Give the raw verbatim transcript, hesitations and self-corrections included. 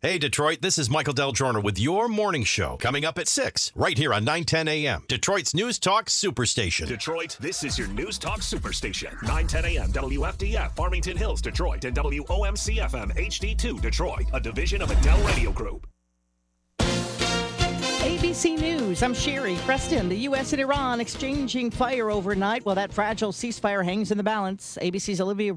Hey, Detroit, this is Michael Del Giorno with your morning show coming up at six, right here on nine ten a.m. Detroit's News Talk Superstation. Detroit, this is your News Talk Superstation. nine ten a.m. W F D F, Farmington Hills, Detroit, and W O M C F M H D two, Detroit, a division of Adele Radio Group. A B C News, I'm Sherry Preston. The U S and Iran exchanging fire overnight while that fragile ceasefire hangs in the balance. A B C's Olivia